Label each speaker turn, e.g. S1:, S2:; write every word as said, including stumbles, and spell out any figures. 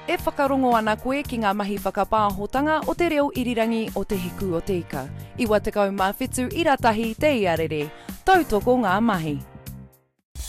S1: E whakarongo ana koe ki ngā mahi whakapāhotanga o te reo irirangi o te hiku o te ika. Iwa te kau mā whetū i ratahi te iarere. Tautoko ngā mahi.